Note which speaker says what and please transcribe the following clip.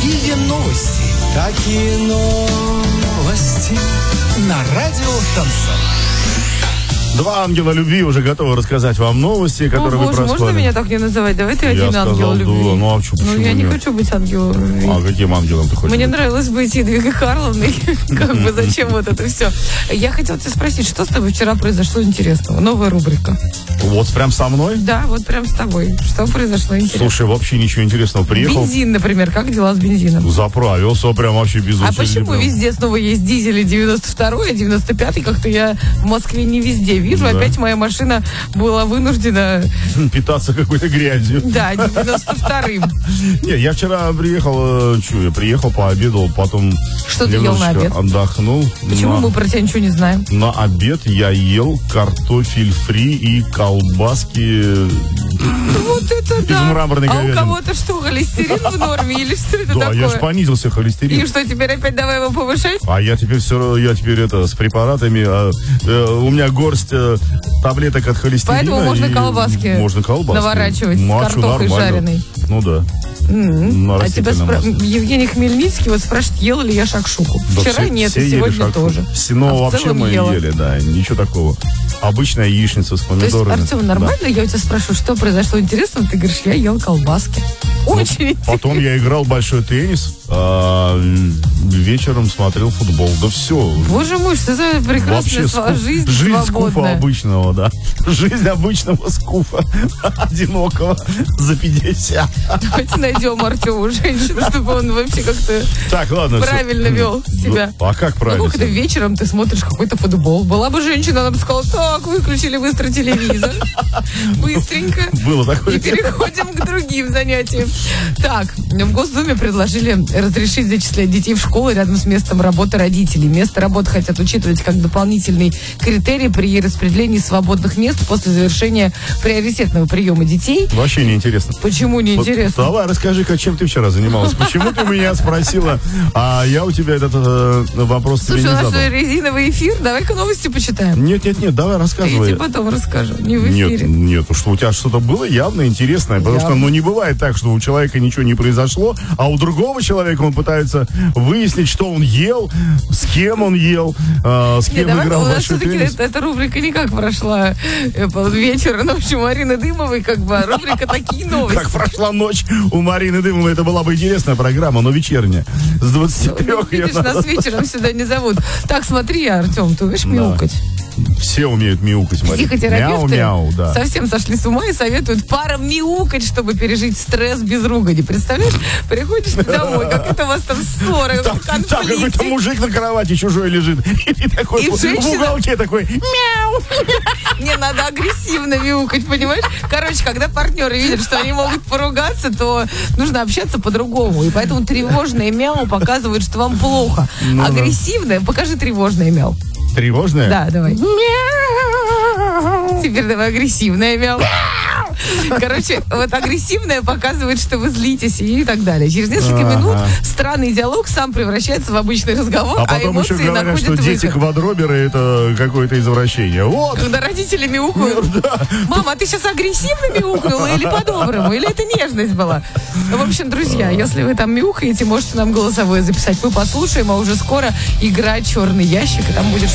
Speaker 1: Такие новости. Такие новости. На радио Шансон.
Speaker 2: Два ангела любви уже готовы рассказать вам новости, которые вы проспали.
Speaker 3: Можно меня так не называть? Давай ты один
Speaker 2: Я
Speaker 3: ангел
Speaker 2: сказал,
Speaker 3: любви.
Speaker 2: Да, ну а что, почему
Speaker 3: я не
Speaker 2: нет?
Speaker 3: хочу быть ангелом любви.
Speaker 2: А каким ангелом ты хочешь
Speaker 3: Мне
Speaker 2: быть?
Speaker 3: нравилось быть Едвигой Карловной. Как бы зачем вот это все? Я хотела тебя спросить, что с тобой вчера произошло интересного? Новая рубрика.
Speaker 2: Вот прям со мной?
Speaker 3: Да, вот прям с тобой. Что произошло интересного?
Speaker 2: Слушай, вообще ничего интересного. Приехал,
Speaker 3: Бензин, например. Как дела с бензином?
Speaker 2: заправился прям вообще без
Speaker 3: А
Speaker 2: очереди.
Speaker 3: почему
Speaker 2: прям.
Speaker 3: везде снова есть дизели 92-й, а 95-й? Как-то я в Москве не везде вижу.
Speaker 2: Да.
Speaker 3: Опять моя машина была вынуждена...
Speaker 2: Питаться какой-то грязью.
Speaker 3: Да, 92-м.
Speaker 2: Не, я вчера приехал, пообедал, потом
Speaker 3: Что ты ел на
Speaker 2: немножечко
Speaker 3: обед?
Speaker 2: отдохнул.
Speaker 3: Почему мы про тебя ничего не знаем?
Speaker 2: На обед я ел картофель фри и колбаски.
Speaker 3: Вот это
Speaker 2: Из
Speaker 3: да.
Speaker 2: мраморной
Speaker 3: А у
Speaker 2: говядины.
Speaker 3: кого-то что, холестерин в норме или что это
Speaker 2: Да, я же
Speaker 3: такое?
Speaker 2: понизился холестерин.
Speaker 3: И что, теперь опять давай его повышать?
Speaker 2: А я теперь с препаратами. У меня горсть таблеток от холестерина.
Speaker 3: Поэтому можно
Speaker 2: и
Speaker 3: колбаски
Speaker 2: можно колбаски
Speaker 3: наворачивать с
Speaker 2: мачу
Speaker 3: картохой
Speaker 2: нормально.
Speaker 3: жареной.
Speaker 2: Ну да. На
Speaker 3: А тебя
Speaker 2: растительном масле.
Speaker 3: Евгений Хмельницкий вот спрашивает, ела ли я шакшуку.
Speaker 2: Да
Speaker 3: Вчера
Speaker 2: все-
Speaker 3: нет,
Speaker 2: все
Speaker 3: и
Speaker 2: ели
Speaker 3: сегодня
Speaker 2: шакшуку.
Speaker 3: тоже.
Speaker 2: Но
Speaker 3: А в
Speaker 2: вообще
Speaker 3: целом
Speaker 2: мы
Speaker 3: ела.
Speaker 2: ели, да, ничего такого. Обычная яичница с
Speaker 3: То есть,
Speaker 2: помидорами.
Speaker 3: Артем, нормально? Я у тебя спрашиваю, что произошло интересного? Ты говоришь, я ел колбаски. Очень интересно.
Speaker 2: Потом я играл в большой теннис, вечером смотрел футбол. Да все.
Speaker 3: Боже мой, что за прекрасная жизнь
Speaker 2: скуфа
Speaker 3: свободная.
Speaker 2: обычного, да. Жизнь обычного скуфа. Одинокого за 50.
Speaker 3: Давайте найдем Артему женщину, чтобы он вообще как-то
Speaker 2: Так, ладно. всё.
Speaker 3: правильно вел себя.
Speaker 2: Ну, а как правильно?
Speaker 3: Ну, когда вечером ты смотришь какой-то футбол. Была бы женщина, она бы сказала, так, выключили быстро телевизор. Быстренько.
Speaker 2: Было такое.
Speaker 3: И переходим к другим занятиям. Так, в Госдуме предложили разрешить зачислять детей в школы рядом с местом работы родителей. Место работы хотят учитывать как дополнительный критерий при распределении свободных мест после завершения приоритетного приема детей.
Speaker 2: Вообще неинтересно.
Speaker 3: Почему не
Speaker 2: Вот
Speaker 3: интересно?
Speaker 2: давай, расскажи-ка, чем ты вчера занималась. Почему ты меня спросила, а я у тебя этот вопрос тебе
Speaker 3: Слушай,
Speaker 2: не
Speaker 3: у нас
Speaker 2: задал?
Speaker 3: что, резиновый эфир? Давай-ка новости почитаем.
Speaker 2: Нет, давай
Speaker 3: Я
Speaker 2: рассказывай.
Speaker 3: тебе потом расскажу, не в эфире.
Speaker 2: Нет, что у тебя что-то было явно интересное, потому что,
Speaker 3: Явно.
Speaker 2: не бывает так, что у человека ничего не произошло, а у другого человека он пытается выяснить, что он ел, с кем он ел, с
Speaker 3: Не,
Speaker 2: кем
Speaker 3: давай,
Speaker 2: играл
Speaker 3: у
Speaker 2: в
Speaker 3: нас
Speaker 2: большой
Speaker 3: все-таки
Speaker 2: теннис.
Speaker 3: эта рубрика никак прошла вечер ночью Марины Дымовой, как бы, а рубрика «Такие новости».
Speaker 2: Как прошла ночь у Марины Дымовой, это была бы интересная программа, но вечерняя. С 23
Speaker 3: Ну, видишь, нас вечером сюда не зовут. Так, смотри, Артем, ты умеешь мяукать?
Speaker 2: Все умеют мяукать, Марина.
Speaker 3: Психотерапевты
Speaker 2: Мяу-мяу, да.
Speaker 3: совсем сошли с ума и советуют парам мяукать, чтобы пережить стресс без ругани. Представляешь, приходишь домой, как это у вас там ссора,
Speaker 2: Так, какой-то
Speaker 3: конфликт.
Speaker 2: мужик на кровати чужой лежит. И такой
Speaker 3: И
Speaker 2: в
Speaker 3: женщина-
Speaker 2: уголке такой мяу.
Speaker 3: Не, надо агрессивно мяукать, понимаешь? Короче, когда партнеры видят, что они могут поругаться, то нужно общаться по-другому. И поэтому тревожное мяу показывает, что вам плохо.
Speaker 2: Ну да.
Speaker 3: Агрессивное, покажи тревожное мяу.
Speaker 2: Тревожная?
Speaker 3: Да, давай. Теперь давай агрессивное мяу. Короче, вот агрессивное показывает, что вы злитесь и так далее. Через несколько минут странный диалог сам превращается в обычный разговор,
Speaker 2: А
Speaker 3: а
Speaker 2: потом еще
Speaker 3: эмоции
Speaker 2: говорят,
Speaker 3: находят
Speaker 2: что дети
Speaker 3: выход.
Speaker 2: квадроберы это какое-то извращение. Вот.
Speaker 3: Когда родители мяукают. Мама, а ты сейчас агрессивно мяукнула или по-доброму? Или это нежность была? Ну, в общем, друзья, если вы там мяукаете, можете нам голосовое записать. Мы послушаем, а уже скоро игра «Черный ящик», и там будет